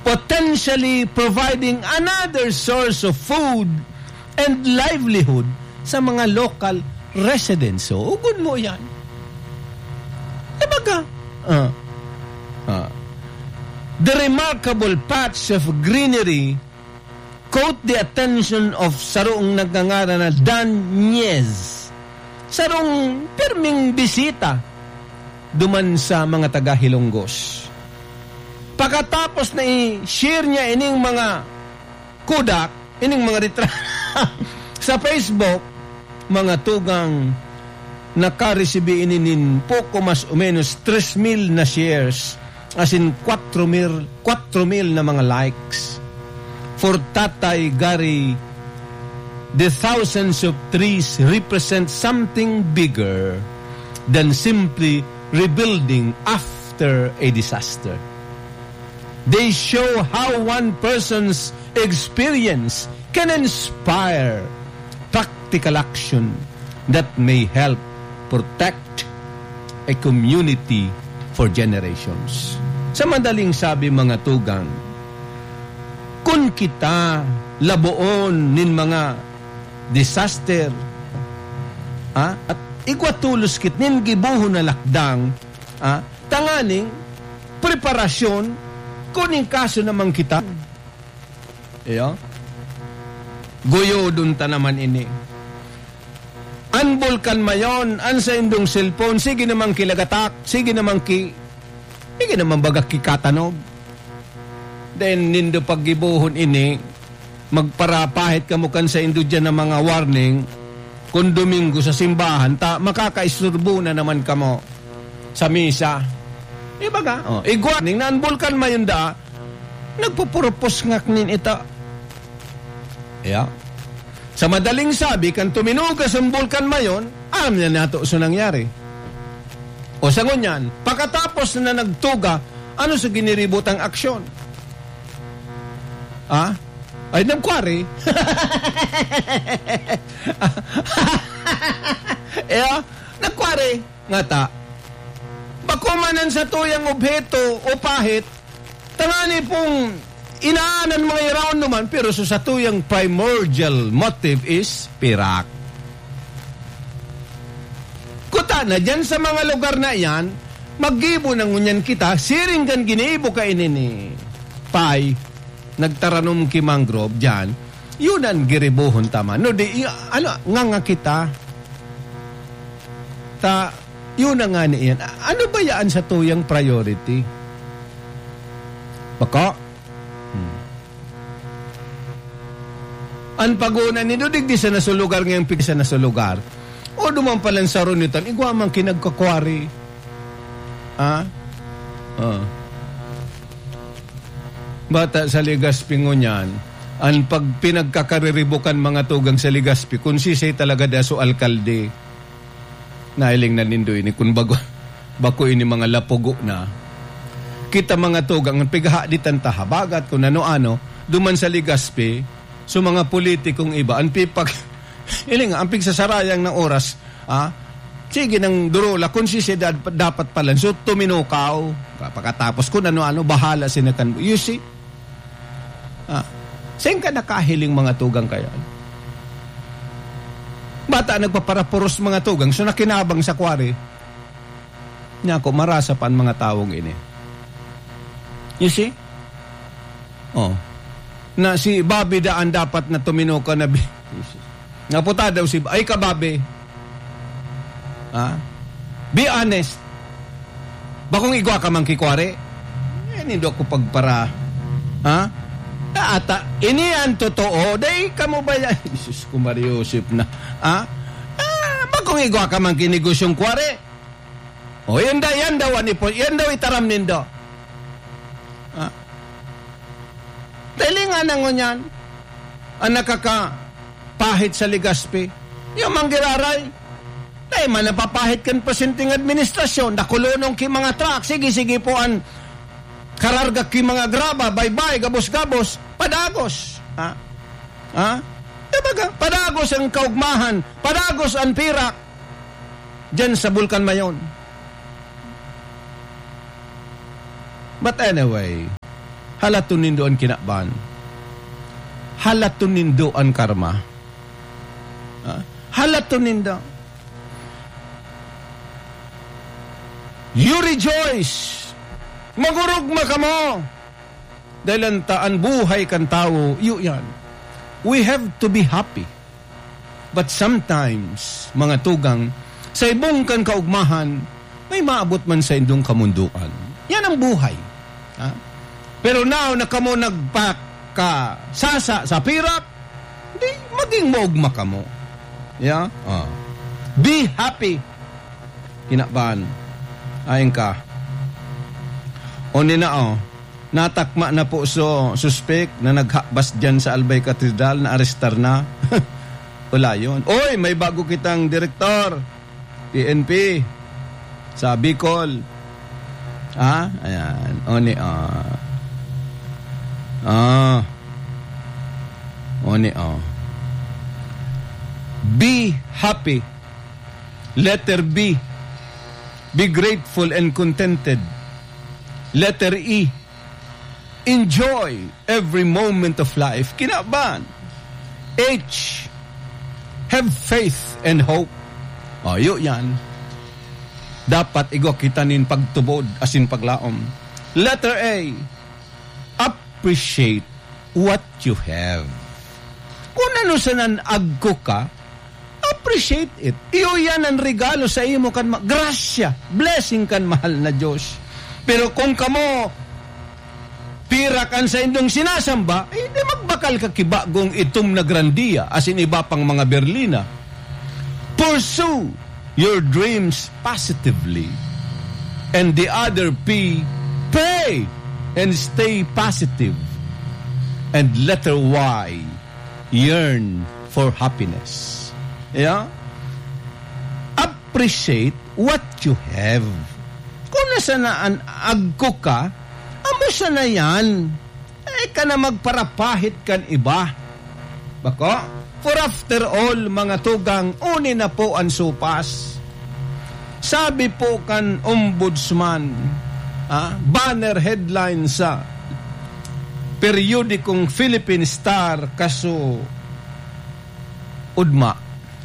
potentially providing another source of food and livelihood sa mga local residents. So, ugod mo yan. Dibaga? The remarkable patch of greenery caught the attention of sarong nagngangara na Dan Nyez. Sarong pirming bisita duman sa mga taga-Hilonggos. Pagkatapos na i-share niya ining mga kudak, ining mga retrato sa Facebook, mga tugang nakaresibi ininin poko mas o menos 3,000 na shares, as in 4,000 na mga likes. For Tatay Gary, the thousands of trees represent something bigger than simply rebuilding after a disaster. They show how one person's experience can inspire practical action that may help protect a community for generations. Sa madaling sabi, mga tugang, kung kita labuon nin mga disaster, at igwatulos kit nin gibuho na lakdang, tanganing preparasyon kuning kaso naman kita. Goyo dun ta naman ini. An bulkan mayon, an sa indong cellphone, sige naman kilagatak, sige naman bagak kikatanog. Then nindo paggibuhon ini, magparapahit kamukan sa indo dyan ng mga warning, kung Domingo sa simbahan, makakaisturbo na naman kamo sa misa. Ibaga, igwarning na an bulkan mayon da, nagpupurpos ngaknin ito. Sa madaling sabi, kan tuminugas ang bulkan mayon, alam niya nato so nangyari. O sa ngunyan, pagkatapos na nagtuga, ano sa giniributang aksyon? Ay, nagkwari. Nagkwari. Nga ta. Bakumanan sa tuyang obheto o pahit, tangani pong inaanan mga iraon naman, pero sa tuyang primordial motive is pirak. Kuta na, dyan sa mga lugar na yan, maggibo ng ngunyan kita, siring kan ginibo ka inini. Pai, nagtaranom ki mangrove dyan, yun ang giribuhon tama. No, nga kita. Yun na nga niyan. Ano ba yan sa tuyang priority? Baka? Ang paguna ni Dudig di sa nasulugar ngayong pigsa na sa lugar. O duman palang sa runitan, igwa mang kinagkakwari. Bata sa Legazpi ngunyan, ang pag pinagkakariribukan mga tugang sa Legazpi, kung sisay talaga da so alkalde, nailing na nindo ini, kung bako ini mga lapugo na, kita mga tugang, ang pighaditan tahabagat, kung ano-ano, duman sa Legazpi, so mga politikong iba, ang pipag, iling, ang pigsasarayang ng oras, sige ng durula, kung siya dapat pala, so tuminukaw, pagkatapos kung ano-ano, bahala sinakan, you see? Saan ka nakahiling mga tugang kaya? Bata nagpaparapuros mga tugang, so nakinabang sa kwari, niya ako, marasa pa ang mga tawong ini. You see? Na si Bobby daan dapat na tuminuka na naputa daw si ay ka Bobby, be honest, bakong igwa ka man kikwari, nindo ko pagpara, ata ini ang totoo day kamo ba yan? Jesus ko Mariosip na bakong igwa ka man kinigosyong kwari, yan daw yan daw itaram nindo. Dahil nga nangon yan, ang nakakapahit sa Legazpi, yung manggiraray, dahil man napapahit kan pasinting administrasyon, nakulunong ki mga truck, sige po ang kararga ki mga graba, bye-bye, gabos-gabos, padagos. Dibaga, padagos ang kaugmahan, padagos ang pirak, dyan sa Bulkan Mayon. But anyway, Halaton nindo ang kinaban. Halaton nindo ang karma. Halaton nindo. You rejoice. Magurugma ka mo. Dahil ang buhay kan tao, yan. We have to be happy. But sometimes, mga tugang, sa ibong kan kaugmahan, may maabot man sa indong kamunduan. Yan ang buhay. Pero now na kamo nagpakasasa sa pirak, di maging maugma ka mo. Yeah? Be happy. Kinabaan. Ayon ka. O nina natakma na po suspect na naghakbas dyan sa Albay Cathedral na arestar na. Wala yun. Oy, may bago kitang direktor. PNP. Sa Bicol. Ayan. Oni, Be happy. Letter B. Be grateful and contented. Letter E. Enjoy every moment of life. Kinaban. H. Have faith and hope. Yan. Dapat igokitanin pagtubod asin paglaom. Letter A. Appreciate what you have. Kung ano sanan agko ka, appreciate it. Iyo yan ang regalo sa imo kan grasya, blessing kan mahal na Diyos. Pero kung kamo pirakan sa indong sinasamba, di magbakal ka kibagong itom na grandiya asin iba pang mga Berlina. Pursue your dreams positively. And the other P, pray and stay positive. And letter Y, yearn for happiness. Yeah? Appreciate what you have. Kung nasa na agko ka, amo sa na yan. Ka na magparapahit kan iba. Bako? For after all, mga tugang, uni na po ang supas. Sabi po kan ombudsman, banner headline sa periodikong Philippine Star kaso Udma.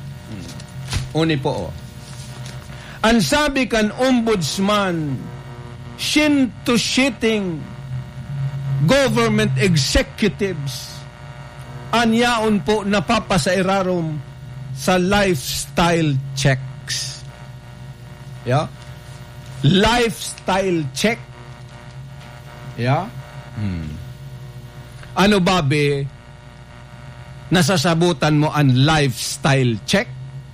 Uni po. Ang sabi kan ombudsman, shinto-shitting government executives anyaon po napapasairarom sa lifestyle checks. Yeah? Lifestyle check. Yeah? Ano babe nasasabutan mo ang lifestyle check?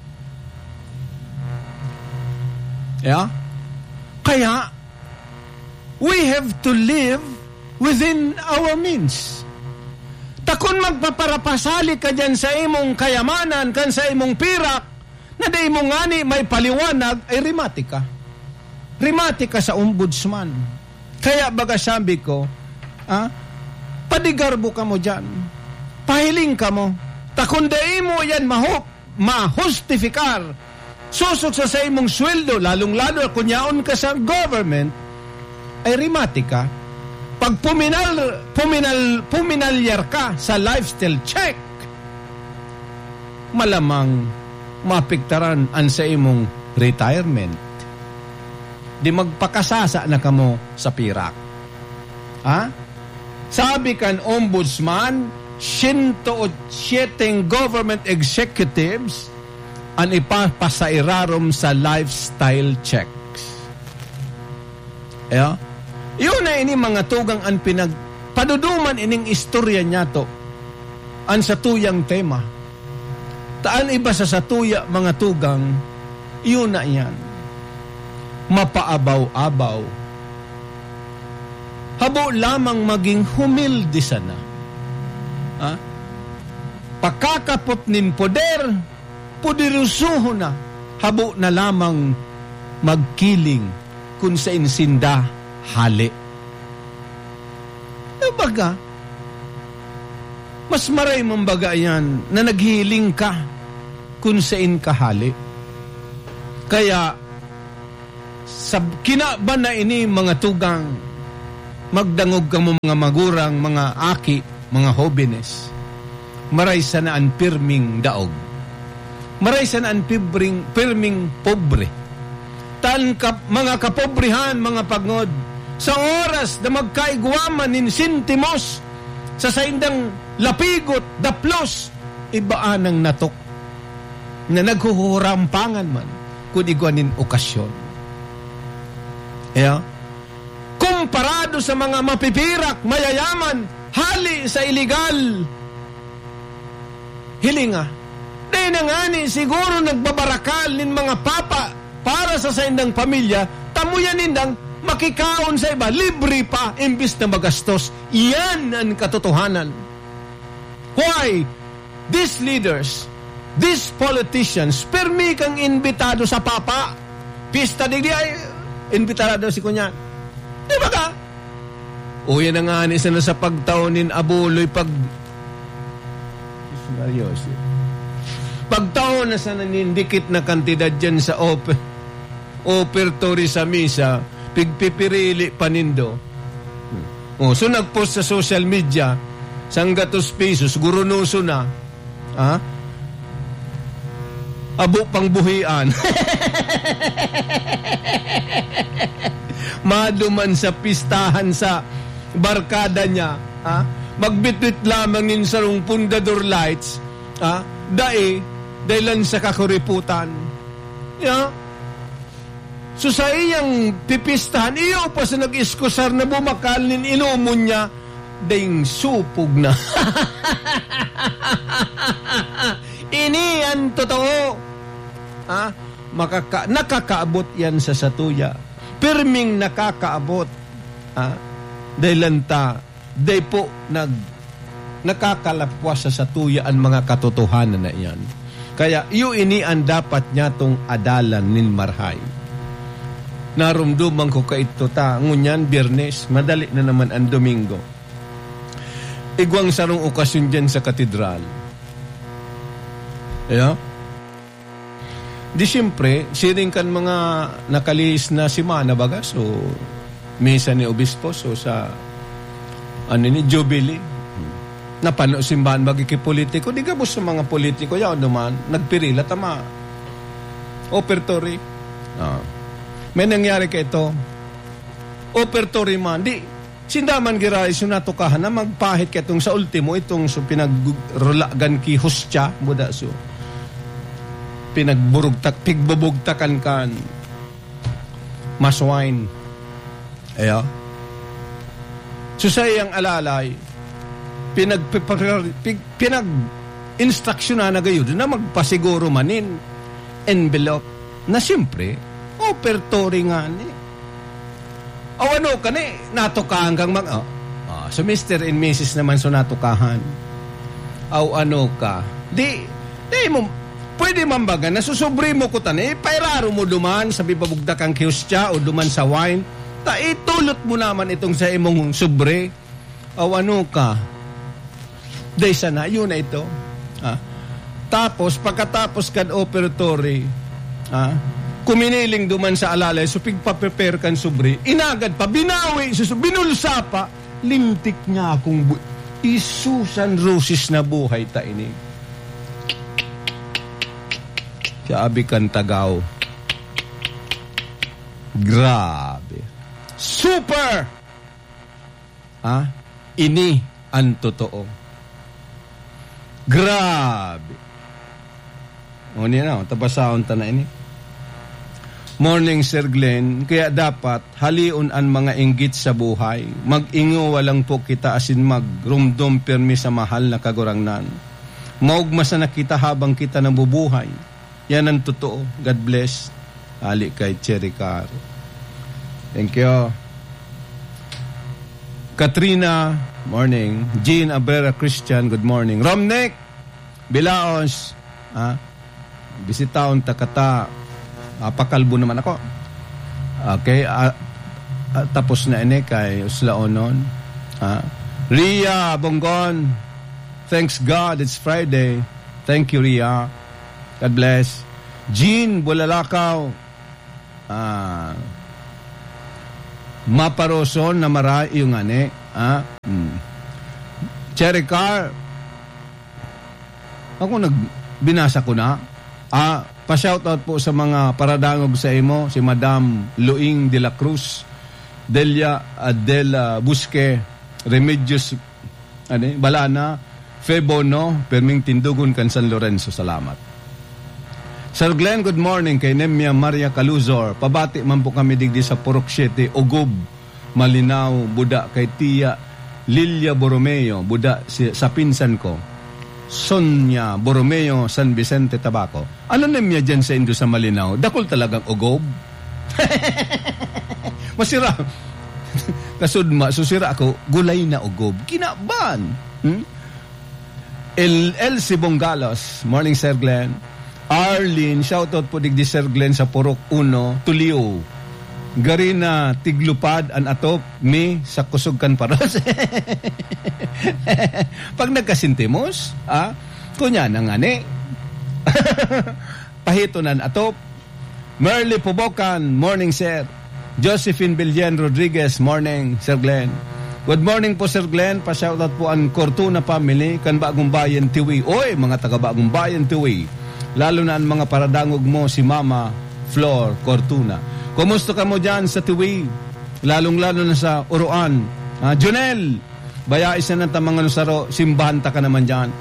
Yeah? Kaya we have to live within our means. Takon magpaparapasali ka dyan sa imong kayamanan, kan sa imong pirak, na di mo ngani may paliwanag, ay rimatika. Rimatika sa ombudsman. Kaya baga sabi ko, padigarbo ka mo dyan. Pahiling ka mo. Takon di mo yan mahustifikar. Susok sa imong sweldo, lalong-lalo kunyaon ka sa government, ay rimatika. Pag puminalyar ka sa lifestyle check, malamang mapiktaran ang sa imong retirement. Di magpakasasa na kamo sa pirak. Sabi kan ombudsman, 107 government executives ang ipapasairarom sa lifestyle checks. Yun na ini mga tugang ang paduduman ining istorya niya to. Ang sa tuyang tema. Taan iba sa tuya mga tugang, yun na yan. Mapaabaw-abaw. Habo lamang maging humilde sana. Pakakapot nin poder, pudirusuho na. Habo na lamang magkiling kung sa insinda hali. Baga, mas maray mong baga yan na naghiling ka kung saan kahali. Kaya, kinaba na ini mga tugang, magdangog ka mo mga magurang, mga aki, mga hobenes. Maray sanaan pirming daog. Maray sanaan pirming pobre. Mga kapobrehan, mga pagngod, sa oras na magkaigwaman nin sintimos, sa saindang lapigot, daplos, ibaan ng natok, na naghuhurampangan man, kung igwanin okasyon. Yeah? Komparado sa mga mapipirak, mayayaman, hali sa iligal, hilinga, dahil na nga ni siguro nagbabarakal nin mga papa para sa saindang pamilya, tamuyan nindang makikaon sa iba, libre pa, imbis na magastos. Iyan ang katotohanan. Why? These leaders, these politicians, permi kang imbitado sa papa. Pista digdi ay, imbitado si kunya. Di ba ka? O yan ang anis na sa pagtaunin abuloy pagtaon na sa nanindikit na kantidad dyan sa opertory sa misa, pigpipirili panindo. So nagpost sa social media, sanggatos pesos, gurunuso na. Abo pang buhian. Maduman sa pistahan sa barkada niya, magbitbit lamang nin sarong pundador lights, dahil sa kakuriputan. So sa iyang pipistahan, iyo pa sa nag-iskusar na bumakal nin inumon niya, dahil supog na. Ini ang totoo. Nakakaabot yan sa satuya. Pirming nakakaabot. Dahil lanta, dahil po nakakalapwas sa satuya ang mga katotohanan na iyan. Kaya iyo ini ang dapat niya tong adalan nin marhay. Narumduman ko kaito ngunyan Biyernes, madali na naman ang Domingo. Igwang sarong okasyon dyan sa katedral. Di siyempre, siring kan mga nakalihis na simana baga, so misa ni Obispo, so sa Jubilee, napano simbahan bagi politiko, di gabos sa mga politiko, yaw naman, nagpirila, tama. Opertory. May nangyari ka ito. Opertory man, di, sindaman giray sunatukahan na magpahit ka itong sa ultimo, itong so pinagrulagan ki hostya, buda so. Pigbubugtakan kan mas wine. So sa iyang alalay, pinag-instruction na gayon na magpasiguro manin envelope na siyempre opertory nga ni. Ano ka ni, natukahan kang so Mr. and Mrs. naman so natukahan. Ano ka? Di mo, pwede mambaga, nasusobri mo ko tani, pairaro mo duman sa bibabugdakang kiyosya o duman sa wine, itulot mo naman itong sa imong sobre. Ano ka? Day sana, yun na ito. Tapos, pagkatapos kan operatory, kuminiling duman sa alalay, so pigpa-prepare kan sobre, inagad pa, binawi, binulsa pa, limtik niya akong isusan roses na buhay ta ini. Sabi kan tagaw. Grabe. Super! Ini ang totoo. Grabe. O niya na, tabasaon ta na ini. Morning, Sir Glenn. Kaya dapat haliun ang mga inggit sa buhay. Mag-ingo walang po kita asin magrumdum permi sa mahal na kagurangnan. Maugmasa na kita habang kita nabubuhay. Yan ang totoo. God bless. Ali kay Cherry Car. Thank you. Katrina, morning. Jean Abrera Christian, good morning. Romnek, Bilaos, bisitaon takata, pakalbo naman ako. Okay, tapos na ini kay Uslaonon. Ria Bonggon, thanks God, it's Friday. Thank you, Ria. God bless. Jean Bulalakaw. Maparoson na mara yung ane. Cherry Car, ako binasa ko na. Pa-shoutout po sa mga paradangog sa imo, si Madam Luing de la Cruz, Delia Adela Busque, Remedios Balana, Febono, Perming Tindugon kan San Lorenzo. Salamat. Sir Glenn, good morning kay Nemia Maria Caluzor. Pabati man po kami digdi sa Purok 7, Ugob, Malinaw, Buda kay Tia Lilia Borromeo, Buda sa pinsan ko, Sonia Borromeo, San Vicente, Tabaco. Ano Nemia dyan sa Indo sa Malinaw? Dakol talagang Ugob. Masira. Kasudma, susira ako, gulay na Ugob. Kinaban. Elsie Bongalos, morning Sir Glenn. Arlene, shoutout po digdi Sir Glenn sa Purok 1, Tulio. Garina Tiglupad an atop mi sa kusugkan paros. Pag nagkasintimos, kunya nang ani. Pahitonan atop. Merly Pubokan, morning Sir. Josephine Billian Rodriguez, morning Sir Glenn. Good morning po Sir Glenn, pa-shoutout po ang Cortuna family kan Bagong Bayan Tiwi. Oy, mga taga Bagong Bayan Tiwi. Lalo na ang mga paradangog mo si Mama Flor Cortuna. Kumusta ka mo dyan sa Tiwi? Lalong-lalo na sa Uruan. Junel, bayais na ng tamang saro, simbahan ta ka naman dyan.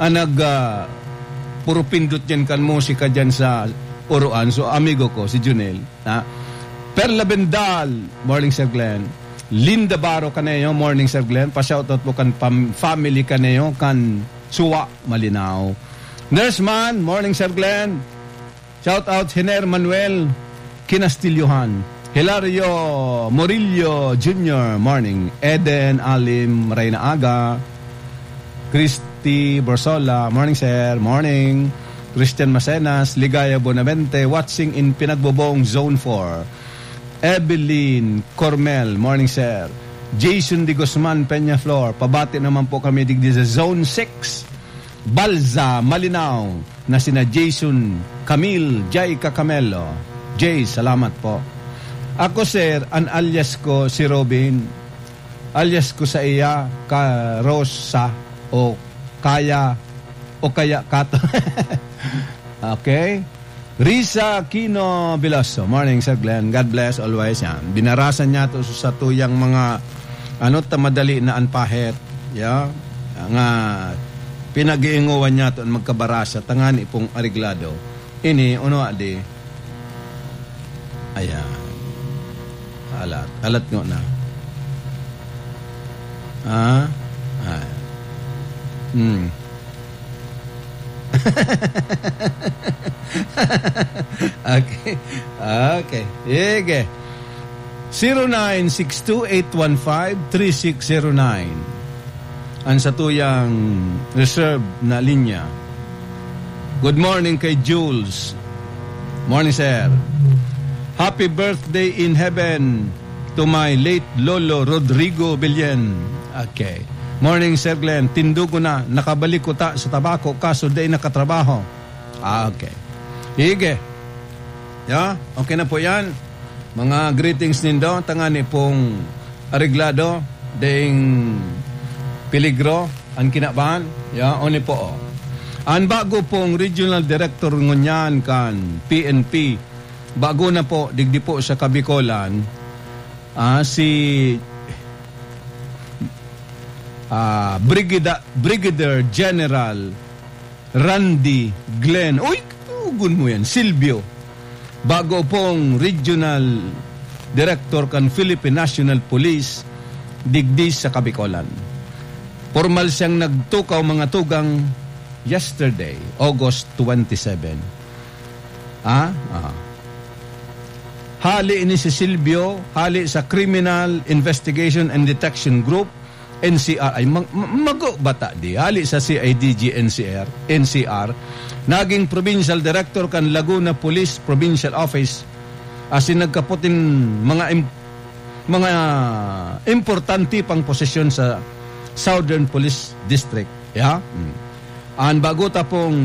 Puro pindot dyan kan musika dyan sa Uruan. So, amigo ko, si Junel. Perla Bendal, morning Sir Glenn. Linda Baro kaneyo, morning Sir Glenn. Pa-shoutout po kan family kaneyo, kan Suwa, Malinaw. Nurse Man, morning Sir Glenn. Shoutout Hiner Manuel Kinastilyohan. Hilario Morillo Jr., morning. Eden Alim Reyna Aga. Christy Borsola, morning Sir, morning. Christian Macenas, Ligaya Bonavente, watching in Pinagbobong Zone 4. Evelyn Cormel, morning Sir. Jason Di Guzman Peñaflor, pabati naman po kami digdi sa Zone 6. Balza Malinaw na sina Jason Camille Jay Cacamelo. Jay, salamat po. Ako Sir, ang alias ko si Robin. Alias ko sa iya ka Rosa o kaya Kato. Okay. Risa Aquino Biloso, morning Sir Glenn. God bless always. Yan. Binarasan niya to sa tuyang mga tamadali na anpahit. Yeah. Nga pinag-iinguwan niya ito ang magkabarasa, tangani pong ariglado. Ini, adi. Ayan. Alat nga na. Okay. Sige. 0962-815-3609. Ang satuyang reserve na linya. Good morning kay Jules. Morning, Sir. Happy birthday in heaven to my late Lolo Rodrigo Billen. Okay. Morning, Sir Glenn. Tindugo na. Nakabalik ko sa tabako kaso day nakatrabaho. Okay. Hige. Yeah? Okay na po yan. Mga greetings nindo. Tangani pong ariglado. Ding Peligro, ang kinabahan, oni po. Ang bago pong regional director ngunyan kan PNP, bago na po, digdi po sa Kabikolan, si Brigadier General Randy Glenn, tugon mo yan, Silvio, bago pong regional director kan Philippine National Police, digdi sa Kabikolan. Formal siyang nagtukaw mga tugang yesterday, August 27. Hali ini si Silvio, hali sa Criminal Investigation and Detection Group, NCR, ay mago bata di, hali sa CIDG NCR, naging Provincial Director kan Laguna Police Provincial Office, asin nagkaputin mga importante pang posisyon sa Southern Police District. Yeah? Ang bago ta pong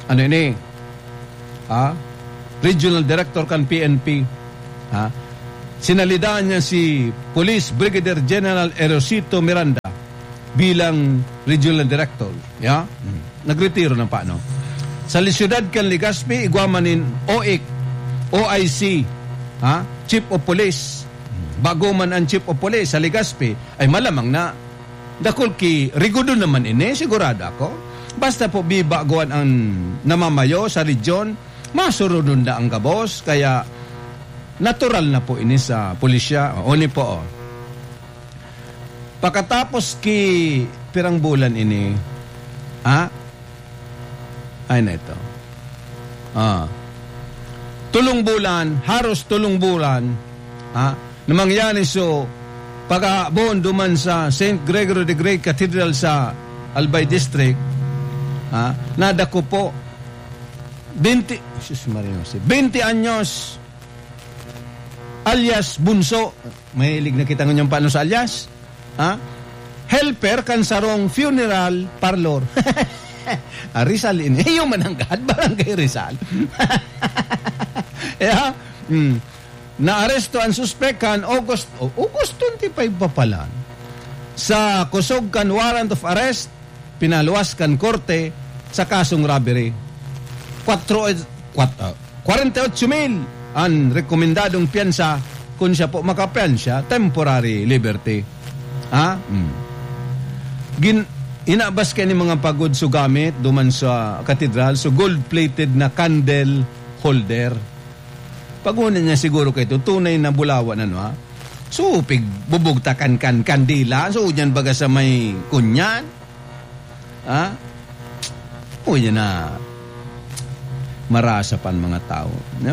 Regional Director kan PNP. sinalidaan niya si Police Brigadier General Erosito Miranda bilang Regional Director. Yeah? Nagretiro na paano? Sa Ciudad kan Legazpi, igwamanin OIC, Chief of Police. Bago man ang Chief of Police sa Legazpi, ay malamang na dakol ki rigudo naman ini, sigurado ako. Basta po bibaguan ang namamayo sa region, masurunod na ang gabos, kaya natural na po ini sa pulisya. O ni po. Pagkatapos ki pirang bulan ini, ay na ito. Tulong bulan, haros tulong bulan, na mangyari so, pag-aabon duman sa St. Gregory the Great Cathedral sa Albay District, nada ko po 20 anyos alias Bunso, mahilig na kita ng paano sa alias, helper kan sarong funeral parlor. Rizal ini, yung mananggad barangay Rizal. Yeah. Naaresto ang suspect kan August 25 pa pala. Sa kusog kan warrant of arrest, pinaluwas kan korte sa kasong robbery. 48,000 ang rekomendadong piyansa kung siya po makapiyansya, temporary liberty. Inabas kayo ni mga pagod so gamit duman sa katedral, so gold-plated na candle holder. Pag-una niya siguro kayo, tunay na bulawan So, bubugtakan kandila. So, yan baga sa may kunyan. O, yan na. Marasa pan mga tao. No?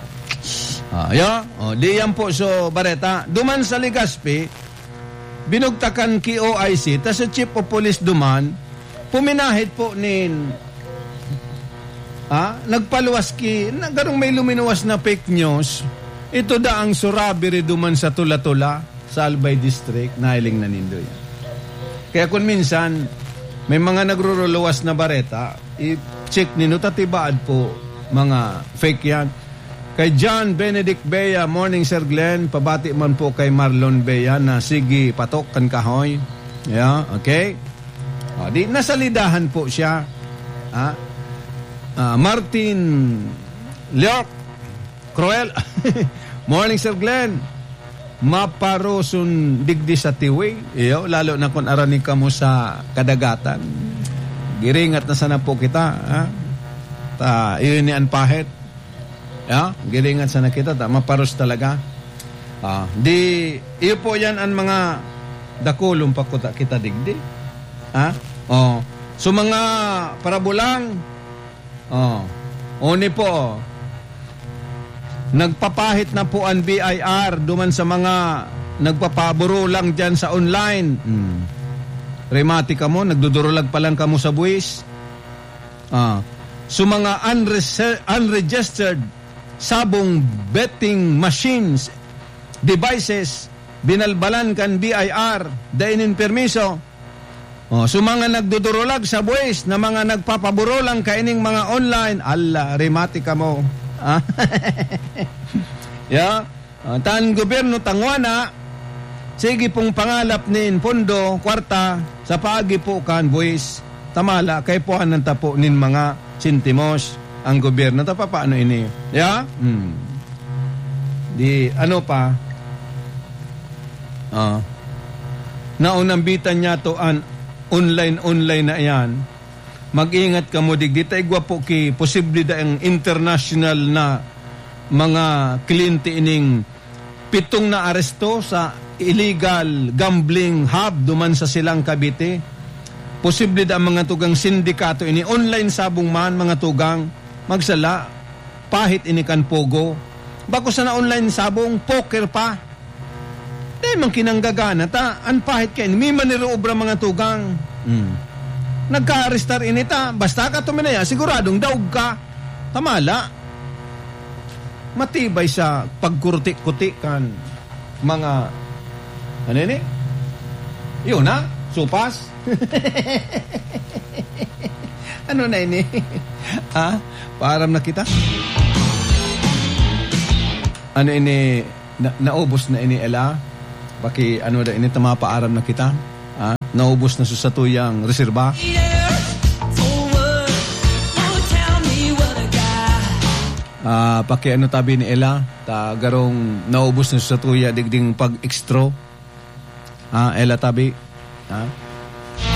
Di yan po so Bareta. Duman sa Legazpi, binugtakan ki OIC, tas sa Chief of Police duman, puminahid po nagpaluwas ki, nagarong may luminuwas na fake news. Ito da ang surabiri duman sa Tula-Tula sa Albay District, nahiling na nindo yan. Kaya kung minsan may mga nagruruluwas na Bareta, i-check nino, tatibaad po mga fake yan. Kay John Benedict Bea, morning Sir Glenn, pabati man po kay Marlon Bea na sige patok kan kahoy. Yeah, okay? Di nasalidahan po siya. Martin Leok Cruel. Morning Sir Glenn. Maparosun digdi sa tiwi. Iyo, lalo na kung arani ka mo sa kadagatan. Giringat na sana po kita. Iyon ni Anpahit. Giringat sana kita. Maparos talaga. Iyo po yan ang mga dakulong pakuta kita digdi. So mga parabulang, oni po, nagpapahit na po ang BIR duman sa mga nagpapaburo lang dyan sa online. Remati ka mo, nagdudurulag pa lang ka mo sa buwis. So mga unregistered sabong betting machines, devices, binalbalan kan BIR, dainin permiso. So mga nagdudurulag sa buwis na mga nagpapaburo lang kaining mga online, remati ka mo. Tan gobyerno tangwana, sige pong pangalap nin pondo, kwarta, sa paagi po kan buwis, tamala, kay po anang tapo nin mga sintimos ang gobyerno. Tapa paano ini? Di, ano pa? Naunang bitan niya to an online na yan. Mag-ingat ka mo digdi tayo gwapo ki posible da ang international na mga kliyente ining 7 na aresto sa illegal gambling hub duman sa Silang Cavite. Posible da ang mga tugang sindikato ini online sabong man mga tugang magsala pahit ini kan pogo. Bako sa na online sabong poker pa. Man kinanggagana ta an pahit kay mi maniroobra mga tugang. Nagka-arrestar inita basta ka tuminaya siguradong daog ka. Tamala. Matibay sa pagkurti-kuti kan mga ano ini? Yun na, supas. Ano na ini? Paaram na kita. Ano ini? naubos na ini Ela. Baki ano da ini tamapaaram na kita. Naubos na sa tuyang reserba. Paki ano tabi ni Ela, garong naubos na sa tuya digding pag-extro. Ela tabi.